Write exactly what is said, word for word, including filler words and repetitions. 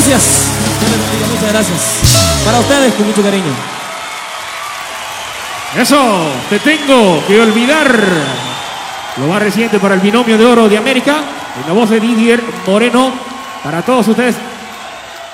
gracias. Muchas gracias. Para ustedes, con mucho cariño. Eso, te tengo que olvidar. Lo más reciente para el binomio de oro de América. En la voz de Didier Moreno. Para todos ustedes.